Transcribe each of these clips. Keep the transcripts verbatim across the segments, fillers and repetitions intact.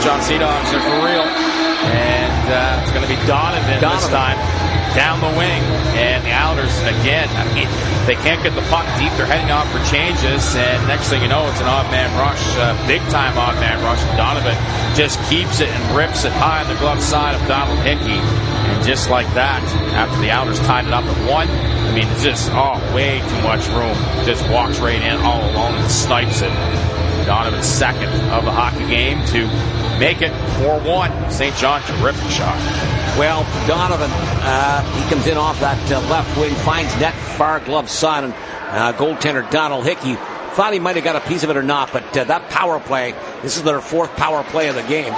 John Sea Dogs are for real. And uh, it's going to be Donovan, Donovan this time down the wing. And the Islanders, again, I mean, they can't get the puck deep. They're heading off for changes. And next thing you know, it's an odd-man rush, uh, big-time odd-man rush. Donovan just keeps it and rips it high on the glove side of Donald Hickey. And just like that, after the Islanders tied it up at one, I mean, it's just, oh, way too much room. Just walks right in all alone and snipes it. Donovan's second of the hockey game to make it four one. Saint John, terrific shot. Well, Donovan, uh, he comes in off that uh, left wing, finds net far glove side, and uh, goaltender Donald Hickey thought he might have got a piece of it or not, but uh, that power play, this is their fourth power play of the game.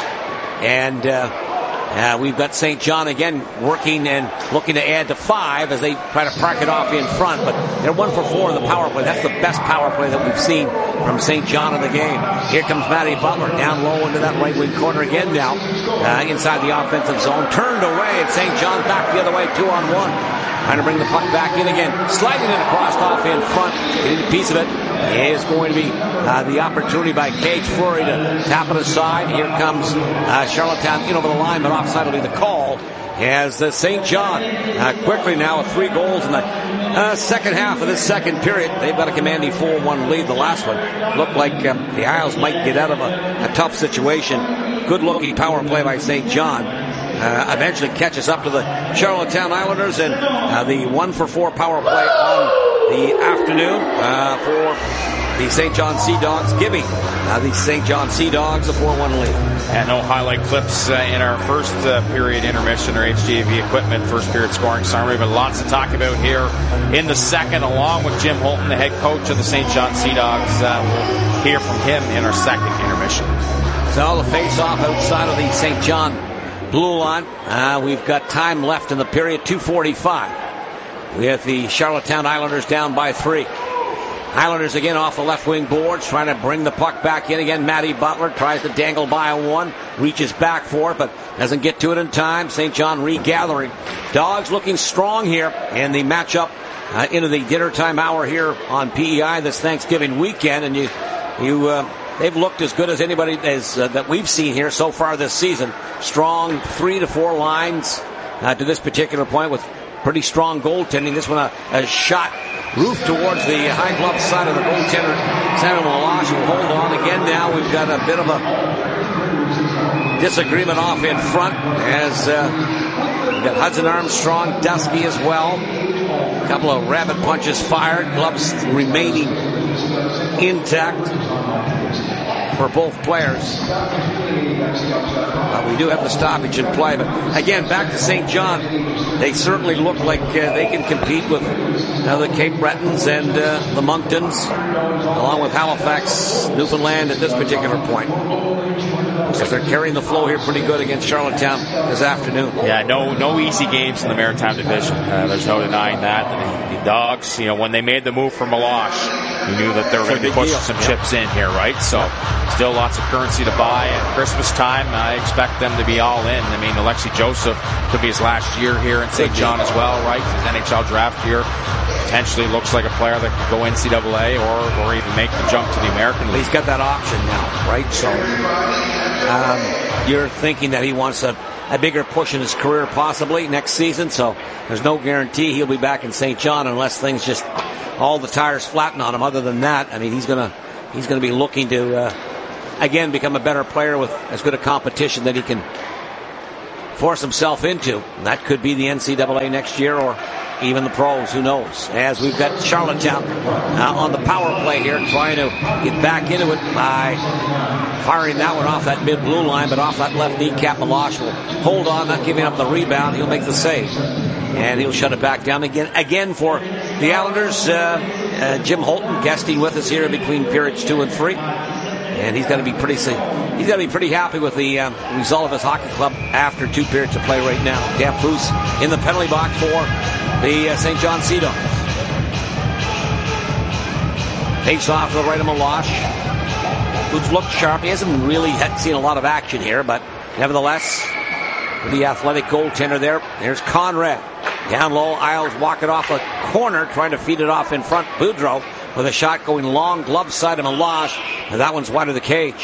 And uh, uh, we've got Saint John again working and looking to add to five as they try to park it off in front, but they're one for four in the power play. That's the best power play that we've seen from Saint John in the game. Here comes Matty Butler down low into that right wing corner again now, uh, inside the offensive zone, turned away, and Saint John back the other way, two on one. Trying to bring the puck back in again, sliding it across off in front, getting a piece of it. Is going to be uh, the opportunity by Cage Fleury to tap it aside. Here comes uh, Charlottetown in over the line, but offside will be the call. As the Saint John uh, quickly now with three goals in the uh, second half of this second period. They've got a commanding four one lead. The last one looked like um, the Isles might get out of a, a tough situation. Good looking power play by Saint John. Uh, eventually catches up to the Charlottetown Islanders, and uh, the one for four power play on the afternoon uh, for the Saint John Sea Dogs, giving uh, the Saint John Sea Dogs a four one lead. And no highlight clips uh, in our first uh, period intermission or H D A V equipment first period scoring summary, but lots to talk about here in the second, along with Jim Holton, the head coach of the Saint John Sea Dogs. Uh, we'll hear from him in our second intermission. So the face-off outside of the Saint John blue line. Uh, we've got time left in the period, two forty-five. With the Charlottetown Islanders down by three. Islanders again off the left wing boards, trying to bring the puck back in again. Matty Butler tries to dangle by a one, reaches back for it, but doesn't get to it in time. Saint John regathering. Dogs looking strong here in the matchup uh, into the dinner time hour here on P E I this Thanksgiving weekend, and you, you, uh, they've looked as good as anybody as uh, that we've seen here so far this season. Strong three to four lines uh, to this particular point with pretty strong goaltending. This one a, a shot roof towards the high glove side of the goaltender. Samuel Meloche will hold on again now. We've got a bit of a disagreement off in front as uh, we've got Hudson Armstrong, Dusky as well. A couple of rabbit punches fired. Gloves remaining intact for both players. Uh, we do have the stoppage in play, but again, back to Saint John. They certainly look like uh, they can compete with uh, the Cape Bretons and uh, the Monktons, along with Halifax, Newfoundland at this particular point. Because they're carrying the flow here pretty good against Charlottetown this afternoon. Yeah, no no easy games in the Maritime Division. Uh, there's no denying that. The, the Dogs, you know, when they made the move for Meloche, you knew that they were going to be pushing deal. some yeah. chips in here, right? So still lots of currency to buy. At Christmas time, I expect them to be all in. I mean, Alexi Joseph could be his last year here in Saint John as well, right? His N H L draft year. Potentially looks like a player that could go N C double A or, or even make the jump to the American League. He's got that option now, right? So um, you're thinking that he wants a, a bigger push in his career possibly next season, so there's no guarantee he'll be back in Saint John unless things just, all the tires flatten on him. Other than that, I mean, he's going to he's gonna be looking to, uh, again, become a better player with as good a competition that he can force himself into. That could be the N C double A next year or even the pros, who knows. As we've got Charlottetown uh, on the power play here, trying to get back into it by firing that one off that mid-blue line, but off that left kneecap. Meloche will hold on, not giving up the rebound. He'll make the save. And he'll shut it back down again again for the Islanders. Uh, uh, Jim Holton guesting with us here between periods two and three. And he's got to be pretty he's got to be pretty happy with the uh, result of his hockey club after two periods of play right now. Dan Foose in the penalty box for the uh, Saint John Sea Dogs. Takes off to the right of Meloche, who's looked sharp. He hasn't really had seen a lot of action here, but nevertheless, the athletic goaltender there. There's Conrad. Down low, Isles walk it off a corner, trying to feed it off in front. Boudreau with a shot going long, glove side of Meloche, and that one's wide of the cage.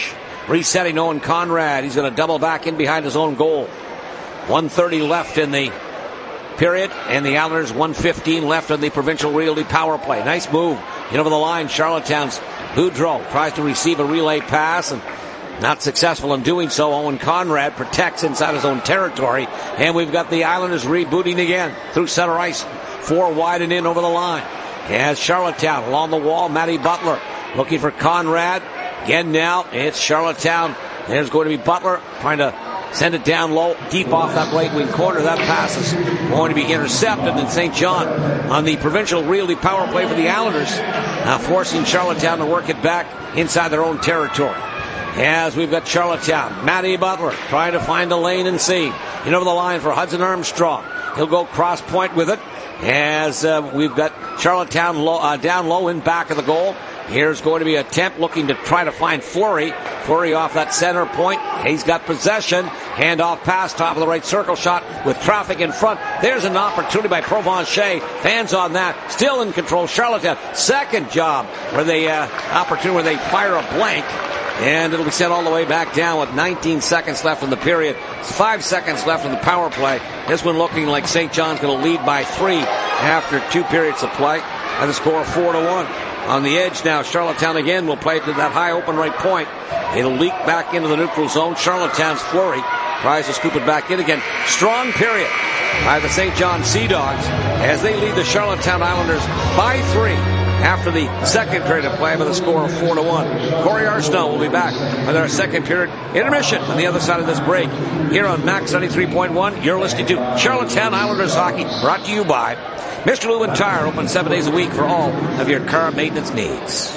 Resetting Owen Conrad. He's going to double back in behind his own goal. one thirty left in the period, and the Islanders one fifteen left on the Provincial Realty power play. Nice move. In over the line, Charlottetown's Boudreau tries to receive a relay pass and not successful in doing so. Owen Conrad protects inside his own territory, and we've got the Islanders rebooting again through center ice. Four wide and in over the line. As Charlottetown along the wall, Matty Butler looking for Conrad. Again now, it's Charlottetown. There's going to be Butler trying to send it down low, deep off that right wing corner. That pass is going to be intercepted, and Saint John on the Provincial Realty power play for the Islanders, now forcing Charlottetown to work it back inside their own territory. As we've got Charlottetown, Matty Butler trying to find a lane and see. In over the line for Hudson Armstrong. He'll go cross point with it. As uh, we've got Charlottetown low, uh, down low in back of the goal. Here's going to be an attempt looking to try to find Fleury. Fleury off that center point. He's got possession. Hand off pass, top of the right circle shot with traffic in front. There's an opportunity by Provencher. Fans on that. Still in control. Charlottetown. Second job where they, uh, opportunity where they fire a blank. And it'll be sent all the way back down with nineteen seconds left in the period. Five seconds left in the power play. This one looking like Saint John's going to lead by three after two periods of play. And the score of four to one. On the edge now, Charlottetown again will play to that high open right point. It'll leak back into the neutral zone. Charlottetown's Fleury tries to scoop it back in again. Strong period by the Saint John Sea Dogs as they lead the Charlottetown Islanders by three after the second period of play with a score of four to one. Corey Arsenault will be back with our second period intermission on the other side of this break. Here on Max ninety-three point one, you're listening to Charlottetown Islanders Hockey, brought to you by Mister Lubin Tire, open seven days a week for all of your car maintenance needs.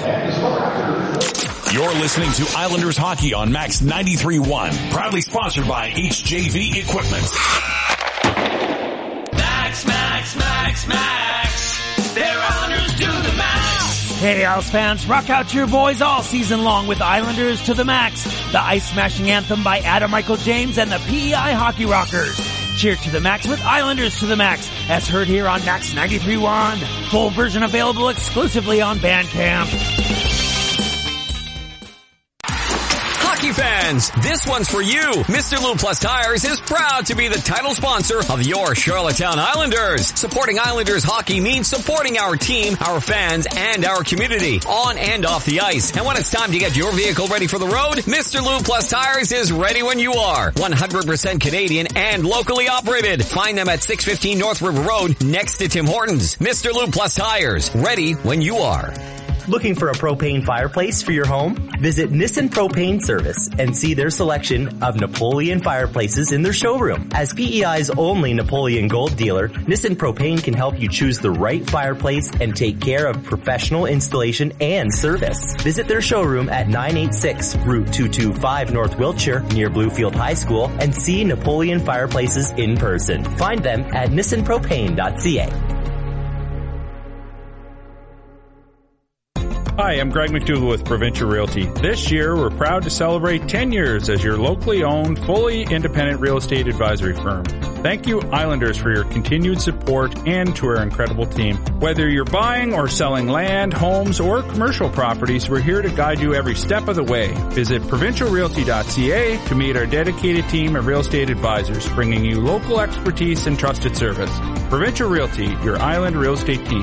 You're listening to Islanders Hockey on Max ninety-three point one, proudly sponsored by H J V Equipment. Max, Max, Max, Max. They're Islanders to the max. Hey, Isles fans, rock out your boys all season long with Islanders to the Max, the ice-smashing anthem by Adam Michael James and the P E I Hockey Rockers. Cheer to the max with Islanders to the Max, as heard here on Max ninety-three point one. Full version available exclusively on Bandcamp. Hockey fans, this one's for you. Mister Lube Plus Tires is proud to be the title sponsor of your Charlottetown Islanders. Supporting Islanders hockey means supporting our team, our fans, and our community, on and off the ice. And when it's time to get your vehicle ready for the road, Mister Lube Plus Tires is ready when you are. one hundred percent Canadian and locally operated. Find them at six fifteen North River Road, next to Tim Hortons. Mister Lube Plus Tires, ready when you are. Looking for a propane fireplace for your home? Visit Nissan Propane Service and see their selection of Napoleon fireplaces in their showroom. As P E I's only Napoleon Gold dealer, Nissan Propane can help you choose the right fireplace and take care of professional installation and service. Visit their showroom at nine eighty-six Route two twenty-five North Wiltshire near Bluefield High School and see Napoleon fireplaces in person. Find them at nissan propane dot c a. Hi, I'm Greg McDougall with Provincial Realty. This year, we're proud to celebrate ten years as your locally owned, fully independent real estate advisory firm. Thank you, Islanders, for your continued support and to our incredible team. Whether you're buying or selling land, homes, or commercial properties, we're here to guide you every step of the way. Visit provincial realty dot c a to meet our dedicated team of real estate advisors, bringing you local expertise and trusted service. Provincial Realty, your island real estate team.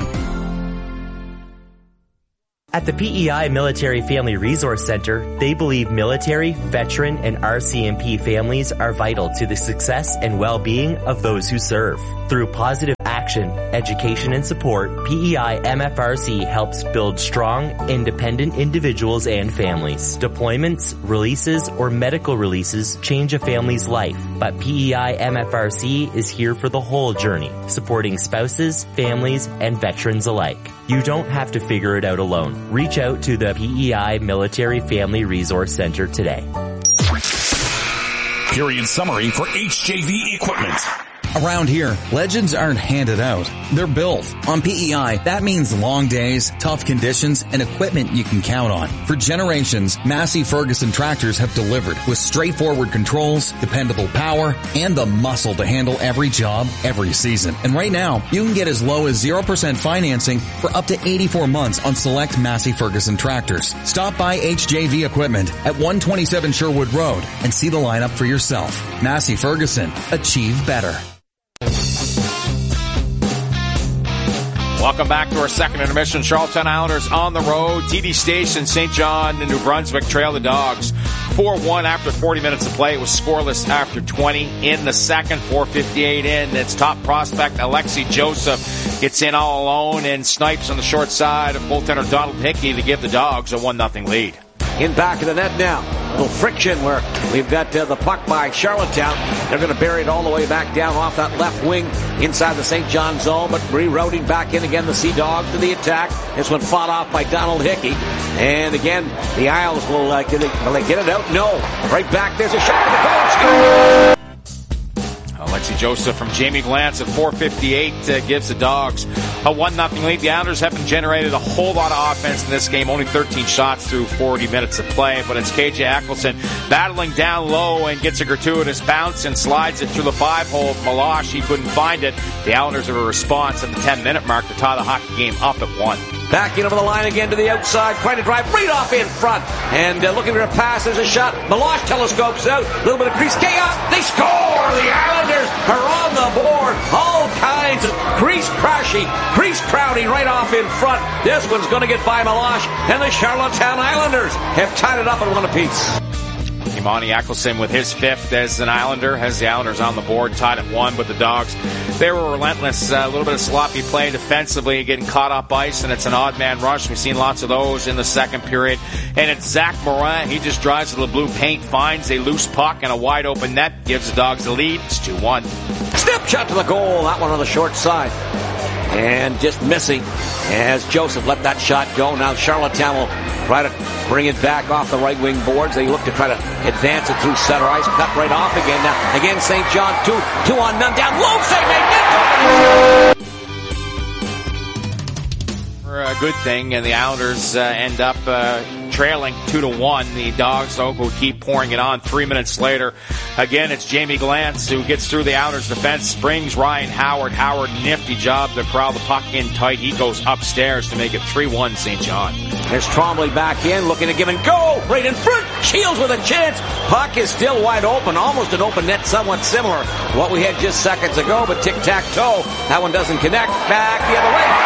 At the P E I Military Family Resource Center, they believe military, veteran, and R C M P families are vital to the success and well-being of those who serve. Through positive action, education, and support, P E I M F R C helps build strong, independent individuals and families. Deployments, releases, or medical releases change a family's life, but P E I M F R C is here for the whole journey, supporting spouses, families, and veterans alike. You don't have to figure it out alone. Reach out to the P E I Military Family Resource Center today. Period summary for H J V Equipment. Around here, legends aren't handed out. They're built. On P E I, that means long days, tough conditions, and equipment you can count on. For generations, Massey Ferguson tractors have delivered with straightforward controls, dependable power, and the muscle to handle every job, every season. And right now, you can get as low as zero percent financing for up to eighty-four months on select Massey Ferguson tractors. Stop by H J V Equipment at one twenty-seven Sherwood Road and see the lineup for yourself. Massey Ferguson. Achieve better. Welcome back to our second intermission. Charlottetown Islanders on the road. T D Station, Saint John, New Brunswick trail the Dogs four one after forty minutes of play. It was scoreless after twenty in the second. four fifty-eight in. It's top prospect Alexi Joseph gets in all alone and snipes on the short side of goaltender Donald Hickey to give the Dogs a one nothing lead. In back of the net now. A little friction where we've got uh, the puck by Charlottetown. They're going to bury it all the way back down off that left wing inside the Saint John zone, but rerouting back in again the Sea Dogs to the attack. This one fought off by Donald Hickey. And again, the Isles will, uh, get it, will they get it out? No. Right back, there's a shot to the goal. Score! Alexi Joseph from Jamie Glantz at four fifty-eight uh, gives the Dogs a one nothing lead. The Islanders haven't generated a whole lot of offense in this game, only thirteen shots through forty minutes of play, but it's K J Eccleston battling down low and gets a gratuitous bounce and slides it through the five-hole. Meloche, he couldn't find it. The Islanders have a response at the ten-minute mark to tie the hockey game up at one. Back in over the line again to the outside, trying to drive right off in front. And uh, looking for a pass, there's a shot. Meloche telescopes out. A little bit of crease chaos. They score! The Islanders are on the board. All kinds of crease crashing, crease crowding right off in front. This one's going to get by Meloche. And the Charlottetown Islanders have tied it up at one apiece. Imani Eccleston with his fifth as an Islander, has the Islanders on the board, tied at one with the Dogs. They were relentless, a uh, little bit of sloppy play defensively, getting caught up ice, and it's an odd man rush. We've seen lots of those in the second period. And it's Zach Morin. He just drives to the blue paint, finds a loose puck and a wide open net, gives the Dogs the lead. It's two one. Step shot to the goal, that one on the short side. And just missing as Joseph let that shot go. Now Charlottetown will try to bring it back off the right wing boards. They look to try to advance it through center ice. Cut right off again. Now again Saint John, two, two on none down. Low save made. A good thing, and the Islanders uh, end up uh, trailing two to one. The Dogs, though, will keep pouring it on. Three minutes later, again, it's Jamie Glantz who gets through the Islanders' defense, springs Ryan Howard. Howard, nifty job to corral the puck in tight. He goes upstairs to make it three one Saint John. There's Trombley back in, looking to give and go. Right in front. Shields with a chance. Puck is still wide open. Almost an open net, somewhat similar to what we had just seconds ago, but tic-tac-toe. That one doesn't connect. Back the other way.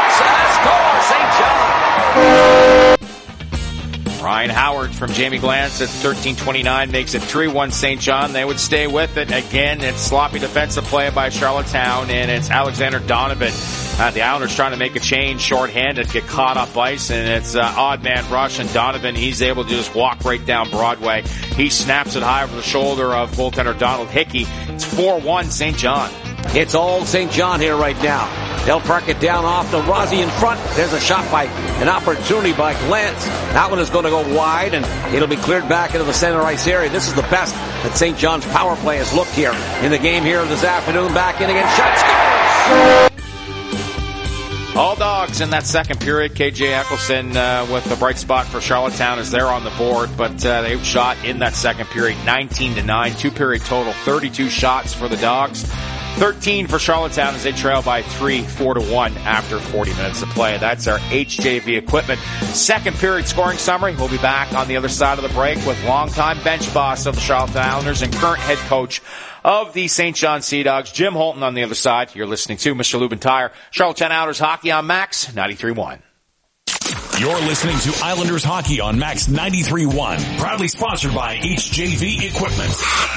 Score, Saint John. Ryan Howard from Jamie Glantz at thirteen twenty-nine makes it three one Saint John. They would stay with it. Again, it's sloppy defensive play by Charlottetown, and it's Alexander Donovan. Uh, the Islanders trying to make a change, shorthanded, get caught up ice, and it's uh, odd man rush, and Donovan, he's able to just walk right down Broadway. He snaps it high over the shoulder of goaltender Donald Hickey. It's four one Saint John. It's all Saint John here right now. They'll park it down off to Rossi in front. There's a shot by, an opportunity by Glantz. That one is going to go wide, and it'll be cleared back into the center ice area. This is the best that Saint John's power play has looked here in the game here this afternoon. Back in again. Shot, scores! All Dogs in that second period. K J Eccleston uh, with the bright spot for Charlottetown as they're on the board, but uh, they shot in that second period nineteen to nine. Two period total, thirty-two shots for the Dogs. thirteen for Charlottetown as they trail by three, four to one after forty minutes of play. That's our H J V Equipment second period scoring summary. We'll be back on the other side of the break with longtime bench boss of the Charlottetown Islanders and current head coach of the Saint John Sea Dogs, Jim Holton, on the other side. You're listening to Mister Lubentire, Charlottetown Islanders hockey on Max ninety-three point one. You're listening to Islanders hockey on Max ninety-three point one, proudly sponsored by H J V Equipment.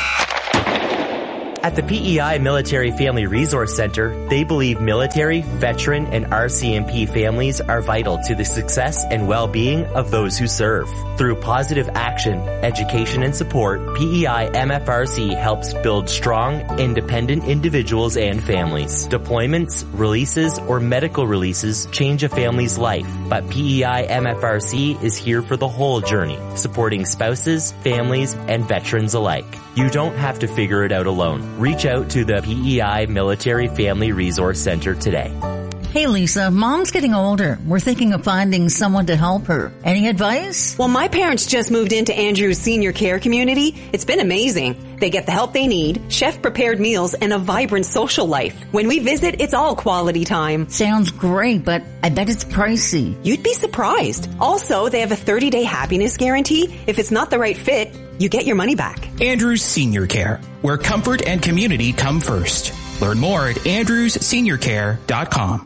At the P E I Military Family Resource Center, they believe military, veteran, and R C M P families are vital to the success and well-being of those who serve. Through positive action, education, and support, P E I M F R C helps build strong, independent individuals and families. Deployments, releases, or medical releases change a family's life, but P E I M F R C is here for the whole journey, supporting spouses, families, and veterans alike. You don't have to figure it out alone. Reach out to the P E I Military Family Resource Center today. Hey Lisa, Mom's getting older. We're thinking of finding someone to help her. Any advice? Well, my parents just moved into Andrew's senior care community. It's been amazing. They get the help they need, chef-prepared meals, and a vibrant social life. When we visit, it's all quality time. Sounds great, but I bet it's pricey. You'd be surprised. Also, they have a thirty-day happiness guarantee. If it's not the right fit, you get your money back. Andrews Senior Care, where comfort and community come first. Learn more at andrews senior care dot com.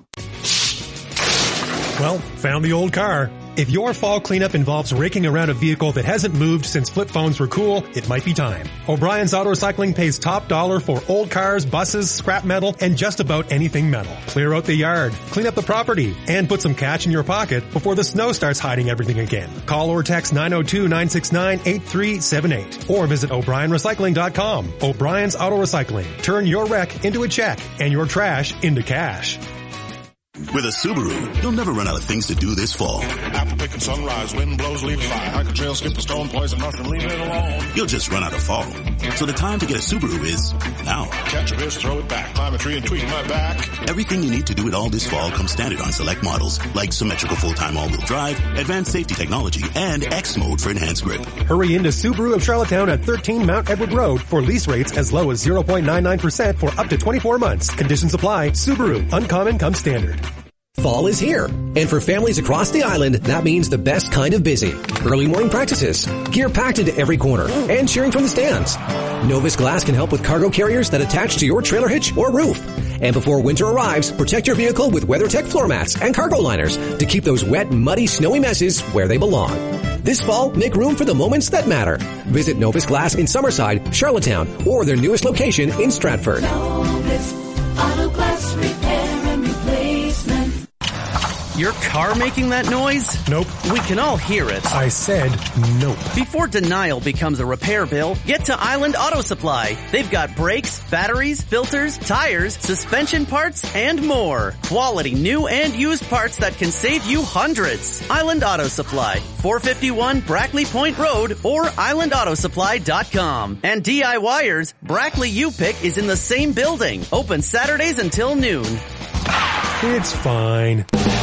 Well, found the old car. If your fall cleanup involves raking around a vehicle that hasn't moved since flip phones were cool, it might be time. O'Brien's Auto Recycling pays top dollar for old cars, buses, scrap metal, and just about anything metal. Clear out the yard, clean up the property, and put some cash in your pocket before the snow starts hiding everything again. Call or text nine oh two, nine six nine, eight three seven eight or visit o'brien recycling dot com. O'Brien's Auto Recycling. Turn your wreck into a check and your trash into cash. With a Subaru, you'll never run out of things to do this fall. Apple picking sunrise, wind blows, leaves fly. Hike a trail, skip a stone, poison nothing, leave it alone. You'll just run out of fall. So the time to get a Subaru is now. Catch a fish, throw it back, climb a tree and tweak my back. Everything you need to do it all this fall comes standard on select models, like symmetrical full-time all-wheel drive, advanced safety technology, and X mode for enhanced grip. Hurry into Subaru of Charlottetown at thirteen Mount Edward Road for lease rates as low as zero point nine nine percent for up to twenty-four months. Conditions apply. Subaru. Uncommon comes standard. Fall is here, and for families across the island, that means the best kind of busy. Early morning practices, gear packed into every corner, and cheering from the stands. Novus Glass can help with cargo carriers that attach to your trailer hitch or roof. And before winter arrives, protect your vehicle with WeatherTech floor mats and cargo liners to keep those wet, muddy, snowy messes where they belong. This fall, make room for the moments that matter. Visit Novus Glass in Summerside, Charlottetown, or their newest location in Stratford. Novus Auto Glass Repair and Replacement. Your car making that noise? Nope. We can all hear it. I said nope. Before denial becomes a repair bill, get to Island Auto Supply. They've got brakes, batteries, filters, tires, suspension parts, and more. Quality new and used parts that can save you hundreds. Island Auto Supply, four fifty-one Brackley Point Road or island auto supply dot com. And DIYers, Brackley U-Pick is in the same building. Open Saturdays until noon. It's fine.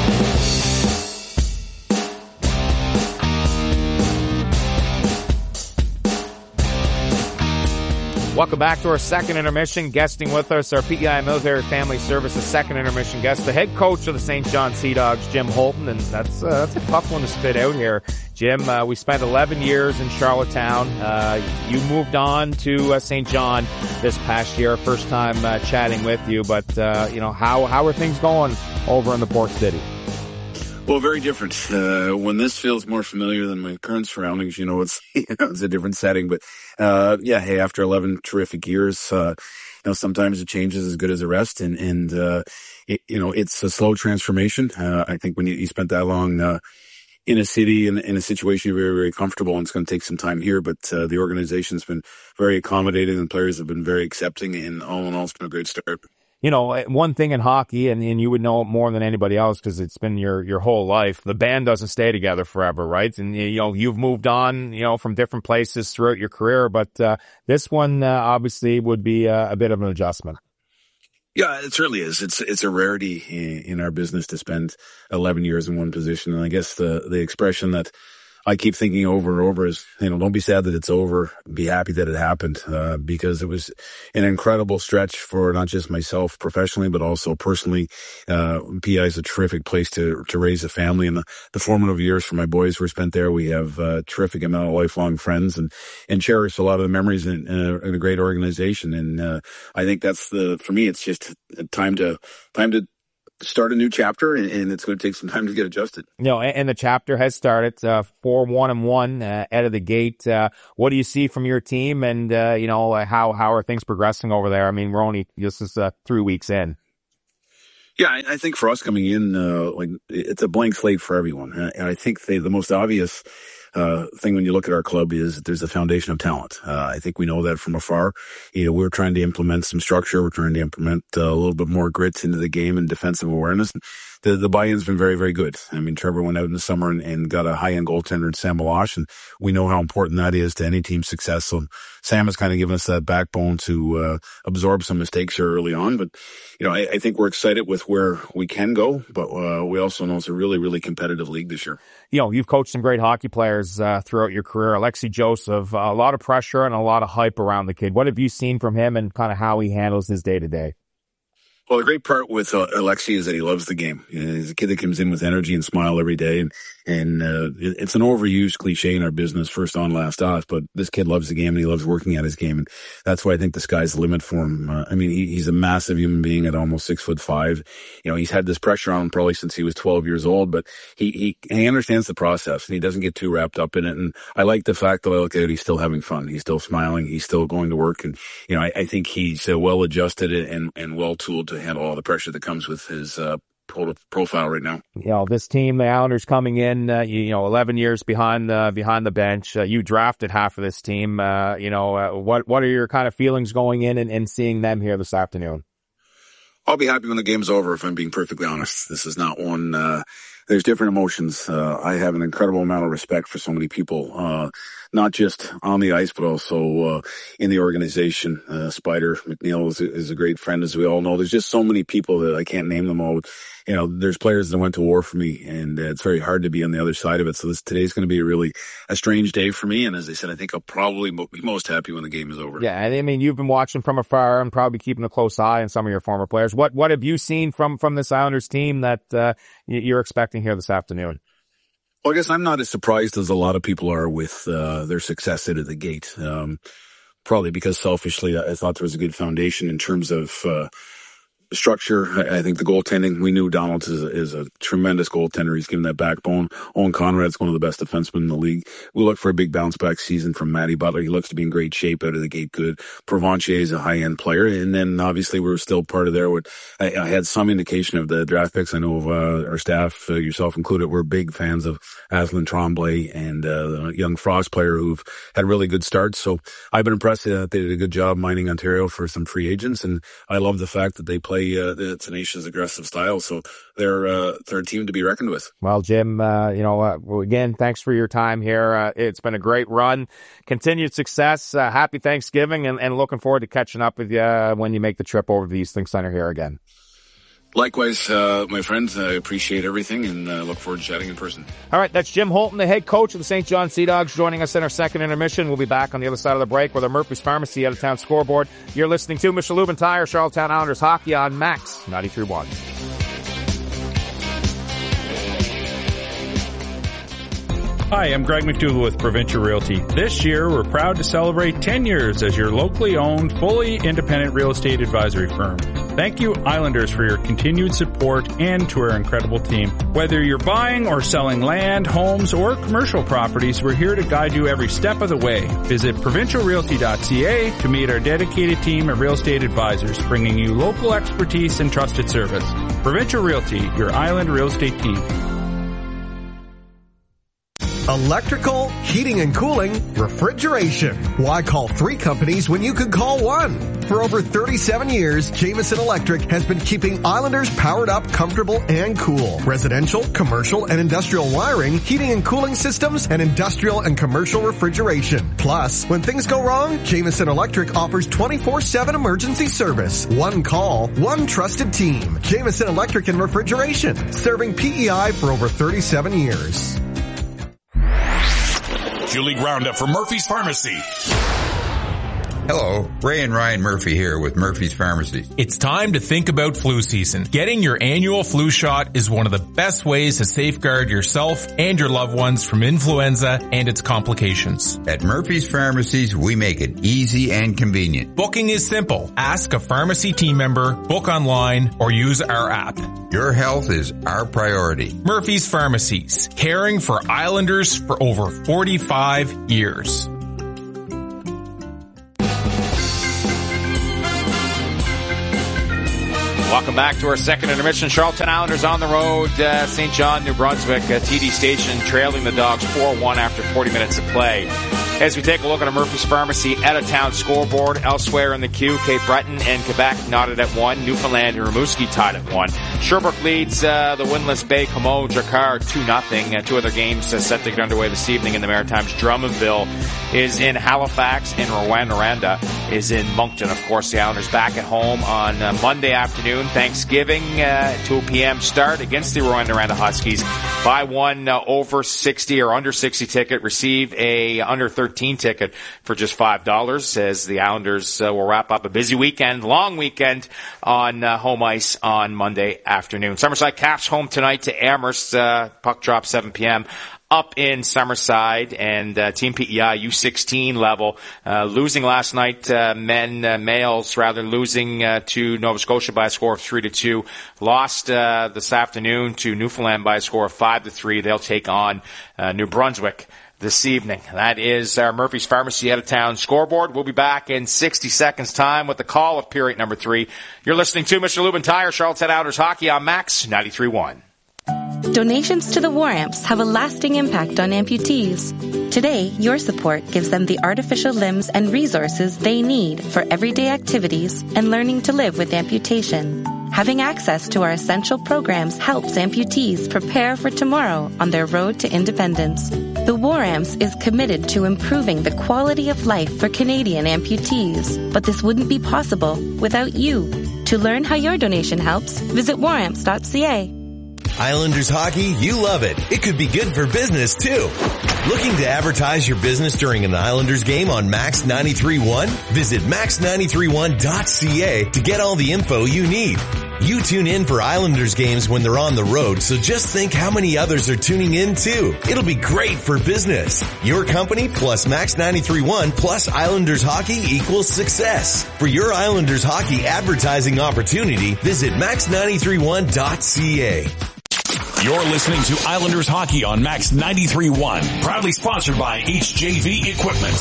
Welcome back to our second intermission. Guesting with us, our P E I Military Family Services second intermission guest, the head coach of the Saint John Sea Dogs, Jim Holton, and that's uh, that's a tough one to spit out here. Jim, uh, we spent eleven years in Charlottetown. Uh, you moved on to uh, Saint John this past year. First time uh, chatting with you, but uh, you know how how are things going over in the Port City? Well, very different. Uh, when this feels more familiar than my current surroundings, you know, it's, you know, it's a different setting. But, uh, yeah, hey, after eleven terrific years, uh, you know, sometimes a change is as good as a rest. And, and, uh, it, you know, it's a slow transformation. Uh, I think when you, you spent that long, uh, in a city, in, in a situation you're very, very comfortable, and it's going to take some time here, but, uh, the organization's been very accommodating and players have been very accepting, and all in all, it's been a great start. You know, one thing in hockey, and, and you would know more than anybody else because it's been your, your whole life, the band doesn't stay together forever, right? And, you know, you've moved on, you know, from different places throughout your career, but uh, this one uh, obviously would be uh, a bit of an adjustment. Yeah, it certainly is. It's it's a rarity in, in our business to spend eleven years in one position. And I guess the, the expression that I keep thinking over and over is, you know, don't be sad that it's over. Be happy that it happened, uh, because it was an incredible stretch for not just myself professionally, but also personally. Uh, P I is a terrific place to, to raise a family, and the, the formative years for my boys were spent there. We have a terrific amount of lifelong friends and, and cherish a lot of the memories in, in, a, in a great organization. And, uh, I think that's the, for me, it's just time to, time to, start a new chapter, and, and it's going to take some time to get adjusted. You know, and, and the chapter has started, uh, four, one and one, uh, out of the gate. Uh, what do you see from your team, and, uh, you know, uh, how, how are things progressing over there? I mean, we're only, this is, uh, three weeks in. Yeah, I, I think for us coming in, uh, like, it's a blank slate for everyone. And I think they, the most obvious, uh, thing when you look at our club is that there's a foundation of talent. Uh, I think we know that from afar. You know, we're trying to implement some structure. We're trying to implement uh, a little bit more grit into the game and defensive awareness. the, the buy-in's been very, very good. I mean, Trevor went out in the summer and, and got a high-end goaltender in Sam Meloche, and we know how important that is to any team's success. So Sam has kind of given us that backbone to uh, absorb some mistakes here early on. But, you know, I, I think we're excited with where we can go, but uh, we also know it's a really, really competitive league this year. You know, you've coached some great hockey players uh, throughout your career. Alexei Joseph, uh, a lot of pressure and a lot of hype around the kid. What have you seen from him and kind of how he handles his day-to-day? Well, the great part with uh, Alexei is that he loves the game. You know, he's a kid that comes in with energy and smile every day. And, and uh, it's an overused cliche in our business, first on, last off. But this kid loves the game and he loves working at his game. And that's why I think the sky's the limit for him. Uh, I mean, he, he's a massive human being at almost six foot five. You know, he's had this pressure on him probably since he was twelve years old, but he, he, he understands the process and he doesn't get too wrapped up in it. And I like the fact that I look at it, he's still having fun. He's still smiling. He's still going to work. And, you know, I, I think he's uh, well adjusted and, and well tooled to handle all the pressure that comes with his uh, pro- profile right now. You know, this team, the Islanders coming in, uh, you, you know, eleven years behind the behind the bench. Uh, you drafted half of this team. Uh, you know, uh, what what are your kind of feelings going in and, and seeing them here this afternoon? I'll be happy when the game's over, if I'm being perfectly honest. This is not one. Uh, there's different emotions. Uh, I have an incredible amount of respect for so many people, uh, not just on the ice, but also uh, in the organization. Uh, Spider McNeil is a, is a great friend, as we all know. There's just so many people that I can't name them all. You know, there's players that went to war for me, and uh, it's very hard to be on the other side of it. So this today's going to be a really a strange day for me. And as I said, I think I'll probably be most happy when the game is over. Yeah, and I mean, you've been watching from afar and probably keeping a close eye on some of your former players. What what have you seen from from this Islanders team that uh, you're expecting here this afternoon? Well, I guess I'm not as surprised as a lot of people are with uh, their success out of the gate. Um, probably because selfishly, I thought there was a good foundation in terms of uh, structure. I think the goaltending, we knew Donald is a, is a tremendous goaltender. He's given that backbone. Owen Conrad's one of the best defensemen in the league. We look for a big bounce back season from Matty Butler. He looks to be in great shape out of the gate. Good. Provencher is a high end player. And then obviously we're still part of there. With, I, I had some indication of the draft picks. I know of, uh, our staff, uh, yourself included, we're big fans of Aslan Tremblay and, uh, the young Frost player who've had really good starts. So I've been impressed that they did a good job mining Ontario for some free agents. And I love the fact that they play Uh, the tenacious, aggressive style. So they're, uh, they're a team to be reckoned with. Well, Jim, uh, you know, uh, well, again, thanks for your time here. Uh, it's been a great run. Continued success. Uh, happy Thanksgiving and, and looking forward to catching up with you uh, when you make the trip over to the Eastlink Center here again. Likewise, uh, my friends, I appreciate everything and uh, look forward to chatting in person. All right, that's Jim Holton, the head coach of the Saint John Sea Dogs, joining us in our second intermission. We'll be back on the other side of the break with our Murphy's Pharmacy out-of-town scoreboard. You're listening to Mister Lubin Tire, Charlottetown Islanders Hockey on Max ninety-three point one. Hi, I'm Greg McDougall with Provincial Realty. This year, we're proud to celebrate ten years as your locally owned, fully independent real estate advisory firm. Thank you, Islanders, for your continued support and to our incredible team. Whether you're buying or selling land, homes, or commercial properties, we're here to guide you every step of the way. Visit provincial realty dot c a to meet our dedicated team of real estate advisors, bringing you local expertise and trusted service. Provincial Realty, your island real estate team. Electrical, heating and cooling, refrigeration. Why call three companies when you could call one? For over thirty-seven years, Jameson Electric has been keeping Islanders powered up, comfortable, and cool. Residential, commercial, and industrial wiring, heating and cooling systems, and industrial and commercial refrigeration. Plus, when things go wrong, Jameson Electric offers twenty-four seven emergency service. One call, one trusted team. Jameson Electric and Refrigeration, serving P E I for over thirty-seven years. Julie Roundup for Murphy's Pharmacy. Hello, Ray and Ryan Murphy here with Murphy's Pharmacy. It's time to think about flu season. Getting your annual flu shot is one of the best ways to safeguard yourself and your loved ones from influenza and its complications. At Murphy's Pharmacies, we make it easy and convenient. Booking is simple. Ask a pharmacy team member, book online, or use our app. Your health is our priority. Murphy's Pharmacies, caring for Islanders for over forty-five years. Welcome back to our second intermission. Charlottetown Islanders on the road. Uh, Saint John, New Brunswick, uh, T D Station trailing the Dogs four one after forty minutes of play. As we take a look at a Murphy's Pharmacy out-of-town scoreboard, elsewhere in the queue, Cape Breton and Quebec knotted at one. Newfoundland and Rimouski tied at one. Sherbrooke leads uh, the winless Bay Comeau Drakkar two nothing. Uh, two other games uh, set to get underway this evening in the Maritimes. Drummondville is in Halifax, and Rwanda is in Moncton. Of course, the Islanders back at home on uh, Monday afternoon, Thanksgiving, uh, two p.m. start against the Rwanda Huskies. Buy one uh, over sixty or under sixty ticket, receive a under thirteen ticket for just five dollars, as the Islanders uh, will wrap up a busy weekend, long weekend on uh, home ice on Monday afternoon. Summerside Caps home tonight to Amherst. Uh, puck drop seven p.m. up in Summerside, and uh, Team P E I U sixteen level, uh, losing last night, uh, men, uh, males rather, losing uh, to Nova Scotia by a score of three to two. Lost uh, this afternoon to Newfoundland by a score of five to three. They'll take on uh, New Brunswick this evening. That is our Murphy's Pharmacy out-of-town scoreboard. We'll be back in sixty seconds time with the call of period number three. You're listening to Mister Lubin Tire, Charlotte's Head Islanders Hockey on Max ninety-three point one. Donations to the War Amps have a lasting impact on amputees. Today, your support gives them the artificial limbs and resources they need for everyday activities and learning to live with amputation. Having access to our essential programs helps amputees prepare for tomorrow on their road to independence. The War Amps is committed to improving the quality of life for Canadian amputees, but this wouldn't be possible without you. To learn how your donation helps, visit war amps dot c a. Islanders hockey, you love it. It could be good for business too. Looking to advertise your business during an Islanders game on Max ninety-three point one? Visit max ninety-three one dot c a to get all the info you need. You tune in for Islanders games when they're on the road, so just think how many others are tuning in too. It'll be great for business. Your company plus Max ninety-three point one plus Islanders hockey equals success. For your Islanders hockey advertising opportunity, visit max ninety-three one dot c a. You're listening to Islanders Hockey on Max ninety-three point one, proudly sponsored by H J V Equipment.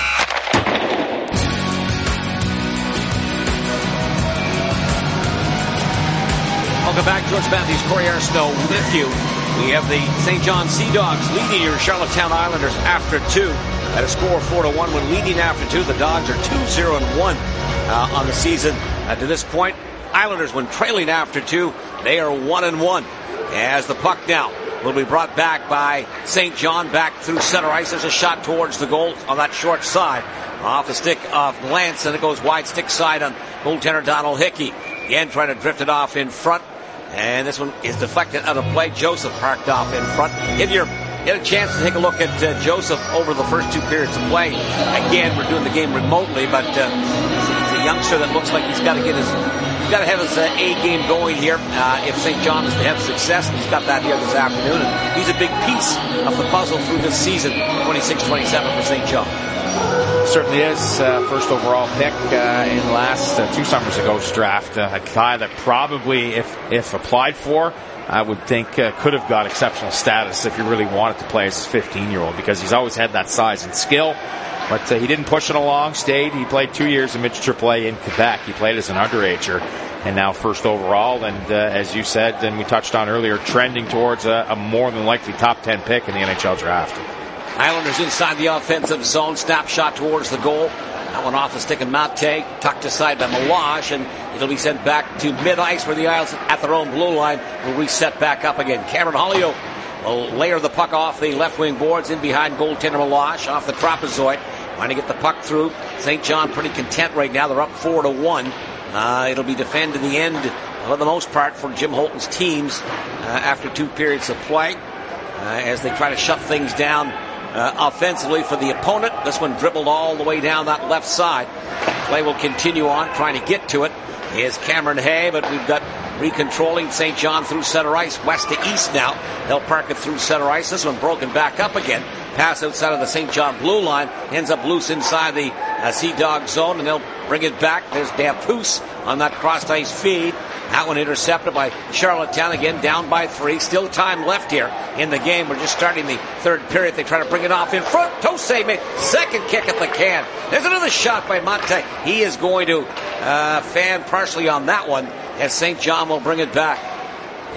Welcome back. George Matthews, Corey Arsenault with you. We have the Saint John Sea Dogs leading your Charlottetown Islanders after two at a score of four to one. When leading after two, the Dogs are two zero and one uh, on the season. Uh, to this point, Islanders, when trailing after two, they are one and one. As the puck now will be brought back by Saint John, back through center ice. There's a shot towards the goal on that short side. Off the stick of Lance, and it goes wide stick side on goaltender Donald Hickey. Again, trying to drift it off in front. And this one is deflected out of play. Joseph parked off in front. If you're get a chance to take a look at uh, Joseph over the first two periods of play. Again, we're doing the game remotely, but uh, he's a youngster that looks like he's got to get his, he's got to have his uh, A game going here. Uh, if Saint John is to have success, and he's got that here this afternoon, and he's a big piece of the puzzle through this season, twenty-six twenty-seven for Saint John. Certainly is. Uh, first overall pick uh, in last uh, two summers ago's draft. Uh, a guy that probably, if if applied for, I would think uh, could have got exceptional status if he really wanted to play as a fifteen-year-old, because he's always had that size and skill. But uh, he didn't push it along, stayed. He played two years in midget triple A in Quebec. He played as an underager, and now first overall. And uh, as you said, and we touched on earlier, trending towards a, a more than likely top ten pick in the N H L draft. Islanders inside the offensive zone. Snap shot towards the goal. That one off the stick of Mate, tucked aside by Mawash, and it'll be sent back to mid-ice where the Isles at their own blue line will reset back up again. Cameron Hollio will layer the puck off the left wing boards in behind goaltender Mawash off the trapezoid. Trying to get the puck through. Saint John pretty content right now. They're up four to one. Uh, it'll be defended in the end for the most part for Jim Holton's teams uh, after two periods of play uh, as they try to shut things down Uh, offensively for the opponent. This one dribbled all the way down that left side. Play will continue on, trying to get to it is Cameron Hay, but we've got recontrolling Saint John through center ice, west to east now. They'll park it through center ice. This one broken back up again. Pass outside of the Saint John blue line, ends up loose inside the uh, Sea Dog zone, and they'll bring it back. There's Dampoose on that cross ice feed. That one intercepted by Charlottetown, again down by three. Still time left here in the game. We're just starting the third period. They try to bring it off in front. Tosei made second kick at the can. There's another shot by Mate. He is going to uh, fan partially on that one as Saint John will bring it back.